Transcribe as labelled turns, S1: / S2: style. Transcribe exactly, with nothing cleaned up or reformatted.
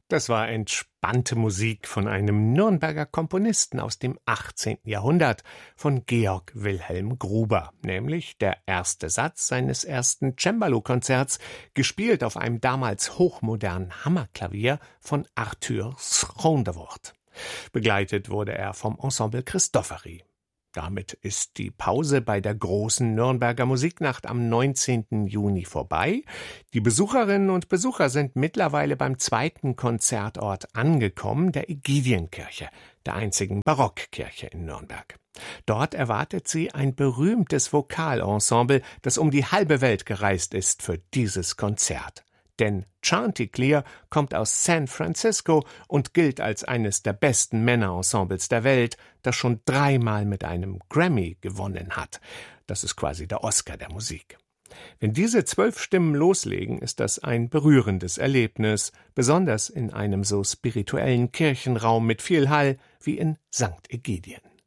S1: Das war entspannte Musik von einem Nürnberger Komponisten aus dem achtzehnten Jahrhundert, von Georg Wilhelm Gruber, nämlich der erste Satz seines ersten Cembalo-Konzerts, gespielt auf einem damals hochmodernen Hammerklavier von Arthur Schrondevoort. Begleitet wurde er vom Ensemble Christofori. Damit ist die Pause bei der großen Nürnberger Musiknacht am neunzehnten Juni vorbei. Die Besucherinnen und Besucher sind mittlerweile beim zweiten Konzertort angekommen, der Ägidienkirche, der einzigen Barockkirche in Nürnberg. Dort erwartet sie ein berühmtes Vokalensemble, das um die halbe Welt gereist ist für dieses Konzert. Denn Chanticleer kommt aus San Francisco und gilt als eines der besten Männerensembles der Welt, das schon dreimal mit einem Grammy gewonnen hat. Das ist quasi der Oscar der Musik. Wenn diese zwölf Stimmen loslegen, ist das ein berührendes Erlebnis, besonders in einem so spirituellen Kirchenraum mit viel Hall wie in Sankt Ägidien.